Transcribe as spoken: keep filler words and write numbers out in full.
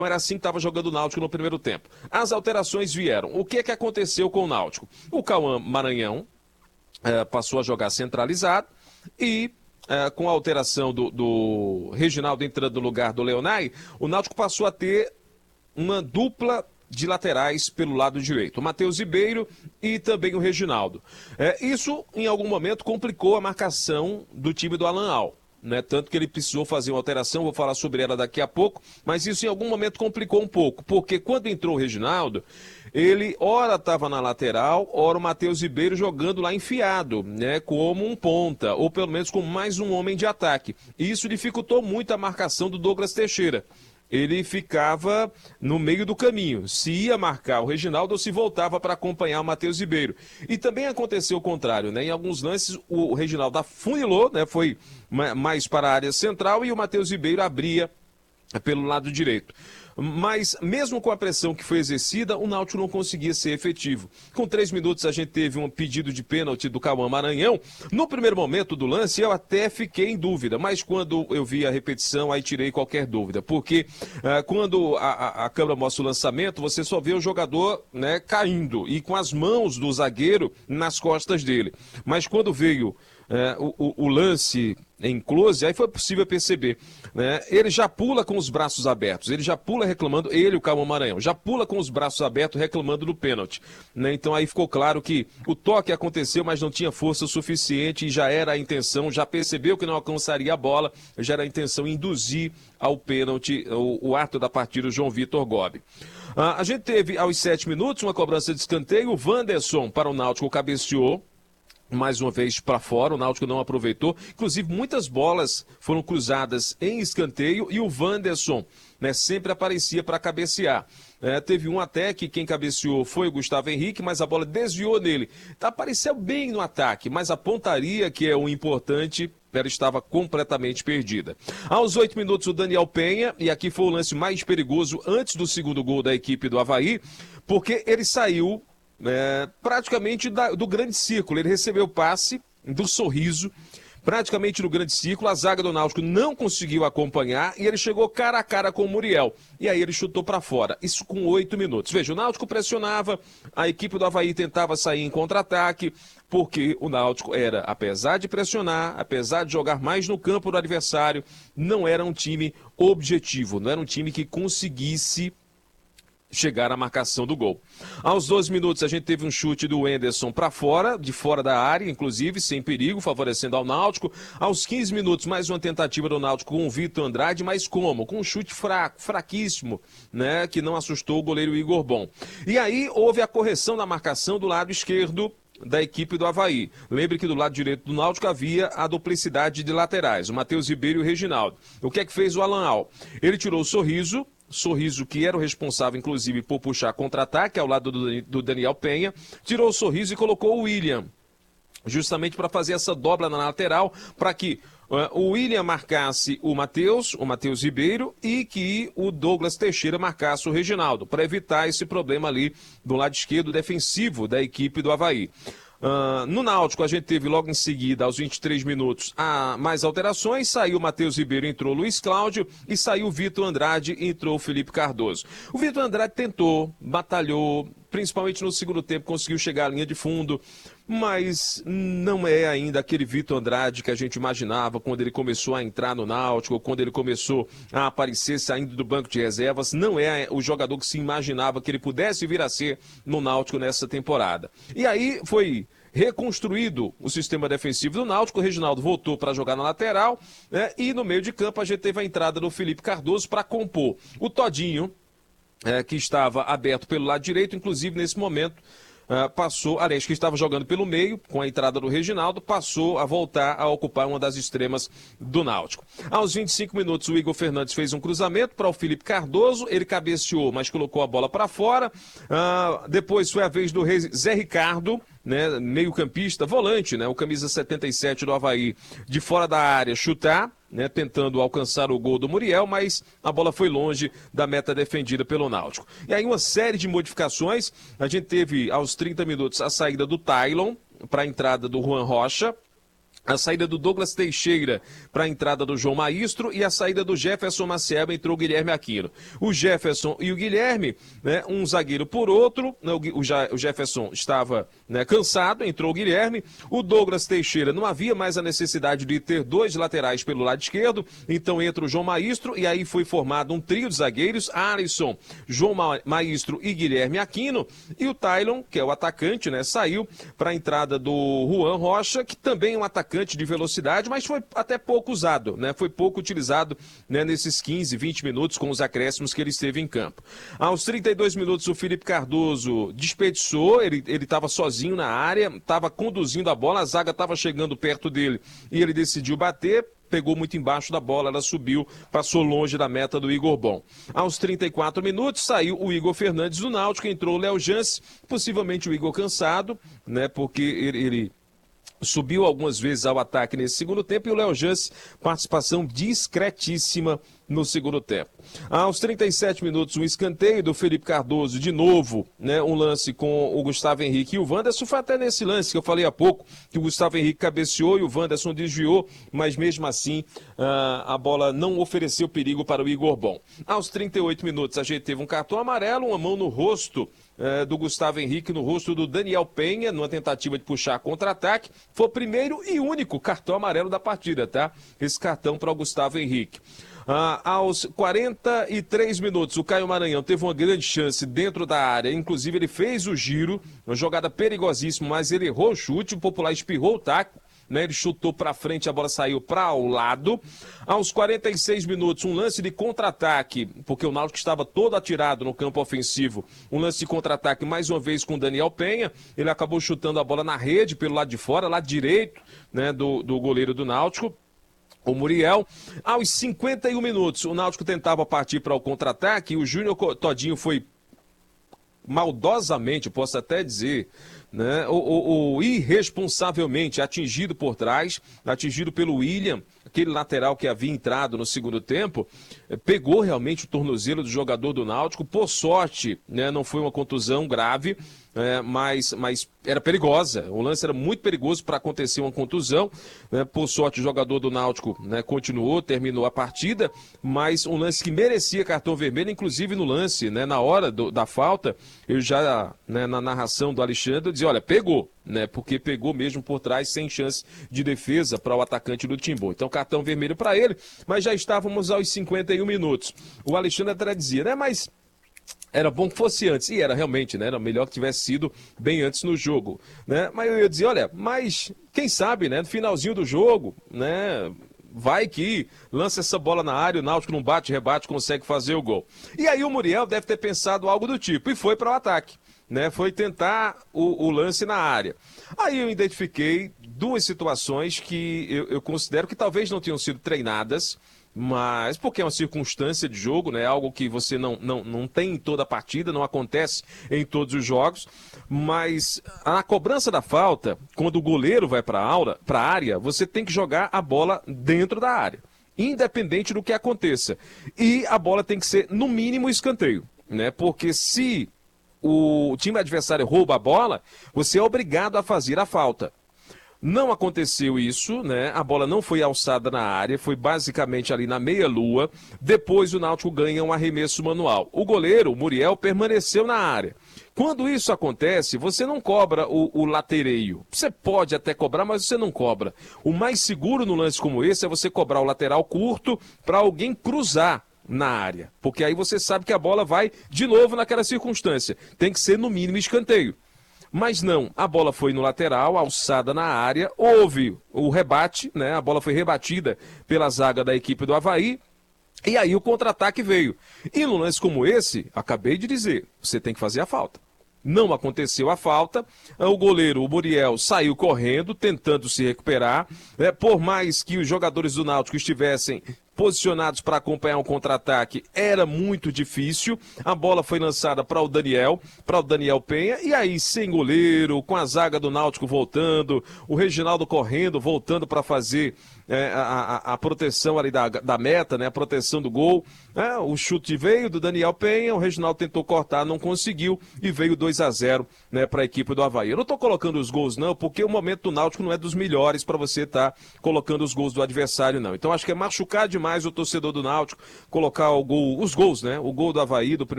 Era assim que estava jogando o Náutico no primeiro tempo. As alterações vieram. O que é que aconteceu com o Náutico? O Cauã Maranhão eh, passou a jogar centralizado e eh, com a alteração do, do Reginaldo entrando no lugar do Leonai, o Náutico passou a ter uma dupla de laterais pelo lado direito, o Matheus Ribeiro e também o Reginaldo. Eh, isso, em algum momento, complicou a marcação do time do Alan Al. Né? Tanto que ele precisou fazer uma alteração, vou falar sobre ela daqui a pouco, mas isso em algum momento complicou um pouco, porque quando entrou o Reginaldo, ele ora estava na lateral, ora o Matheus Ribeiro jogando lá enfiado, né? Como um ponta, ou pelo menos como mais um homem de ataque. E isso dificultou muito a marcação do Douglas Teixeira. Ele ficava no meio do caminho, se ia marcar o Reginaldo ou se voltava para acompanhar o Matheus Ribeiro. E também aconteceu o contrário, né? Em alguns lances o Reginaldo afunilou, né? Foi mais para a área central e o Matheus Ribeiro abria pelo lado direito. Mas, mesmo com a pressão que foi exercida, o Náutico não conseguia ser efetivo. Com três minutos, a gente teve um pedido de pênalti do Cauã Maranhão. No primeiro momento do lance, eu até fiquei em dúvida, mas quando eu vi a repetição, aí tirei qualquer dúvida. Porque ah, quando a, a, a câmera mostra o lançamento, você só vê o jogador, né, caindo e com as mãos do zagueiro nas costas dele. Mas quando veio É, o, o, o lance em close, aí foi possível perceber, né? Ele já pula com os braços abertos, ele já pula reclamando, ele, o Cauã Maranhão, já pula com os braços abertos reclamando do pênalti, né? Então aí ficou claro que o toque aconteceu, mas não tinha força suficiente e já era a intenção, já percebeu que não alcançaria a bola, já era a intenção induzir ao pênalti o, o ato da partida, o João Vitor Gobi. Ah, a gente teve aos sete minutos uma cobrança de escanteio, o Wanderson para o Náutico cabeceou, mais uma vez para fora, o Náutico não aproveitou. Inclusive, muitas bolas foram cruzadas em escanteio e o Wanderson, né, sempre aparecia para cabecear. É, teve um até que quem cabeceou foi o Gustavo Henrique, mas a bola desviou nele. Tá, apareceu bem no ataque, mas a pontaria, que é o importante, ela estava completamente perdida. Aos oito minutos, o Daniel Penha, e aqui foi o lance mais perigoso antes do segundo gol da equipe do Avaí, porque ele saiu É, praticamente da, do grande círculo. Ele recebeu o passe do Sorriso, praticamente no grande círculo, a zaga do Náutico não conseguiu acompanhar e ele chegou cara a cara com o Muriel. E aí ele chutou para fora, isso com oito minutos. Veja, o Náutico pressionava, a equipe do Avaí tentava sair em contra-ataque, porque o Náutico era, apesar de pressionar, apesar de jogar mais no campo do adversário, não era um time objetivo, não era um time que conseguisse chegar à marcação do gol. Aos doze minutos a gente teve um chute do Wenderson para fora, de fora da área, inclusive, sem perigo, favorecendo ao Náutico. Aos quinze minutos, mais uma tentativa do Náutico com o Vitor Andrade, mas como? Com um chute fraco, fraquíssimo, né, que não assustou o goleiro Igor Bom. E aí houve a correção da marcação do lado esquerdo da equipe do Avaí. Lembre que do lado direito do Náutico havia a duplicidade de laterais, o Matheus Ribeiro e o Reginaldo. O que é que fez o Alan Al? Ele tirou o Sorriso, Sorriso que era o responsável, inclusive, por puxar contra-ataque ao lado do, do Daniel Penha, tirou o Sorriso e colocou o William, justamente para fazer essa dobra na lateral, para que uh, o William marcasse o Matheus, o Matheus Ribeiro, e que o Douglas Teixeira marcasse o Reginaldo, para evitar esse problema ali do lado esquerdo defensivo da equipe do Avaí. Uh, no Náutico, a gente teve logo em seguida, aos vinte e três minutos, a mais alterações. Saiu o Matheus Ribeiro, entrou o Luiz Cláudio, e saiu o Vitor Andrade, entrou o Felipe Cardoso. O Vitor Andrade tentou, batalhou, principalmente no segundo tempo, conseguiu chegar à linha de fundo, mas não é ainda aquele Vitor Andrade que a gente imaginava quando ele começou a entrar no Náutico, quando ele começou a aparecer saindo do banco de reservas. Não é o jogador que se imaginava que ele pudesse vir a ser no Náutico nessa temporada. E aí foi reconstruído o sistema defensivo do Náutico, o Reginaldo voltou para jogar na lateral, né, e no meio de campo a gente teve a entrada do Felipe Cardoso para compor. O Todinho, é, que estava aberto pelo lado direito, inclusive nesse momento, Uh, passou, aliás, que estava jogando pelo meio, com a entrada do Reginaldo, passou a voltar a ocupar uma das extremas do Náutico. Aos vinte e cinco minutos, o Igor Fernandes fez um cruzamento para o Felipe Cardoso, ele cabeceou, mas colocou a bola para fora. Uh, depois foi a vez do Zé Ricardo, né, meio campista, volante, né, o camisa setenta e sete do Avaí, de fora da área, chutar, né, tentando alcançar o gol do Muriel, mas a bola foi longe da meta defendida pelo Náutico. E aí uma série de modificações, a gente teve aos trinta minutos a saída do Tylon para a entrada do Juan Rocha, A saída do Douglas Teixeira para a entrada do João Maestro e a saída do Jefferson Maciel, entrou o Guilherme Aquino. O Jefferson e o Guilherme, né, um zagueiro por outro, né, o, o Jefferson estava, né, cansado, entrou o Guilherme. O Douglas Teixeira, não havia mais a necessidade de ter dois laterais pelo lado esquerdo, então entra o João Maestro e aí foi formado um trio de zagueiros, Alisson, João Ma Maestro e Guilherme Aquino. E o Taylon, que é o atacante, né, saiu para a entrada do Juan Rocha, que também é um atacante de velocidade, mas foi até pouco usado, né? Foi pouco utilizado, né, nesses quinze, vinte minutos com os acréscimos que ele esteve em campo. Aos trinta e dois minutos, o Felipe Cardoso desperdiçou, ele estava sozinho na área, estava conduzindo a bola, a zaga estava chegando perto dele e ele decidiu bater, pegou muito embaixo da bola, ela subiu, passou longe da meta do Igor Bom. Aos trinta e quatro minutos, saiu o Igor Fernandes do Náutico, entrou o Léo Jance, possivelmente o Igor cansado, né, porque ele... ele subiu algumas vezes ao ataque nesse segundo tempo e o Léo Jance, participação discretíssima no segundo tempo. Aos trinta e sete minutos, um escanteio do Felipe Cardoso, de novo, né, um lance com o Gustavo Henrique e o Wanderson. Foi até nesse lance que eu falei há pouco, que o Gustavo Henrique cabeceou e o Wanderson desviou, mas mesmo assim uh, a bola não ofereceu perigo para o Igor Bom. Aos trinta e oito minutos, a gente teve um cartão amarelo, uma mão no rosto uh, do Gustavo Henrique, no rosto do Daniel Penha, numa tentativa de puxar contra-ataque. Foi o primeiro e único cartão amarelo da partida, tá? Esse cartão para o Gustavo Henrique. Ah, aos quarenta e três minutos, o Caio Maranhão teve uma grande chance dentro da área, inclusive ele fez o giro, uma jogada perigosíssima, mas ele errou o chute, o Popular espirrou o taco, né? Ele chutou para frente, a bola saiu para o lado. Aos quarenta e seis minutos, um lance de contra-ataque, porque o Náutico estava todo atirado no campo ofensivo, um lance de contra-ataque mais uma vez com o Daniel Penha, ele acabou chutando a bola na rede, pelo lado de fora, lado direito, né, do, do goleiro do Náutico, o Muriel. Aos cinquenta e um minutos, o Náutico tentava partir para o contra-ataque e o Júnior Todinho foi maldosamente, posso até dizer, né, ou, ou, ou irresponsavelmente atingido por trás, atingido pelo William, aquele lateral que havia entrado no segundo tempo, pegou realmente o tornozelo do jogador do Náutico. Por sorte, né, não foi uma contusão grave, é, mas, mas era perigosa, o lance era muito perigoso para acontecer uma contusão, né? Por sorte o jogador do Náutico, né, continuou, terminou a partida, mas um lance que merecia cartão vermelho, inclusive no lance, né, na hora do, da falta, eu já, né, na narração do Alexandre, eu dizia, olha, pegou, né, porque pegou mesmo por trás, sem chance de defesa para o atacante do Timbu. Então cartão vermelho para ele, mas já estávamos aos cinquenta e um minutos. O Alexandre até dizia, né, mas era bom que fosse antes, e era realmente, né, era melhor que tivesse sido bem antes no jogo, né, mas eu ia dizer, olha, mas quem sabe, né, no finalzinho do jogo, né, vai que lança essa bola na área, o Náutico não bate, rebate, consegue fazer o gol. E aí o Muriel deve ter pensado algo do tipo, e foi para o ataque, né, foi tentar o, o lance na área. Aí eu identifiquei duas situações que eu, eu considero que talvez não tenham sido treinadas, mas porque é uma circunstância de jogo, né? Algo que você não, não, não tem em toda a partida, não acontece em todos os jogos, mas na cobrança da falta, quando o goleiro vai para a área, você tem que jogar a bola dentro da área, independente do que aconteça, e a bola tem que ser no mínimo escanteio, né? Porque se o time adversário rouba a bola, você é obrigado a fazer a falta. Não aconteceu isso, né? A bola não foi alçada na área, foi basicamente ali na meia-lua. Depois o Náutico ganha um arremesso manual. O goleiro, o Muriel, permaneceu na área. Quando isso acontece, você não cobra o, o latereio. Você pode até cobrar, mas você não cobra. O mais seguro no lance como esse é você cobrar o lateral curto para alguém cruzar na área. Porque aí você sabe que a bola vai de novo naquela circunstância. Tem que ser no mínimo escanteio. Mas não, a bola foi no lateral, alçada na área, houve o rebate, né? A bola foi rebatida pela zaga da equipe do Avaí, e aí o contra-ataque veio. E num lance como esse, acabei de dizer, você tem que fazer a falta. Não aconteceu a falta, o goleiro, o Muriel, saiu correndo, tentando se recuperar, né? Por mais que os jogadores do Náutico estivessem posicionados para acompanhar um contra-ataque, era muito difícil. A bola foi lançada para o Daniel, para o Daniel Penha, e aí sem goleiro, com a zaga do Náutico voltando, o Reginaldo correndo, voltando para fazer é, a, a, a proteção ali da, da meta, né? A proteção do gol. É, o chute veio do Daniel Penha, o Reginaldo tentou cortar, não conseguiu e veio dois a zero, né, para a equipe do Avaí. Eu não estou colocando os gols não, porque o momento do Náutico não é dos melhores para você estar tá colocando os gols do adversário não. Então acho que é machucar demais o torcedor do Náutico colocar o gol, os gols, né? O gol do Avaí do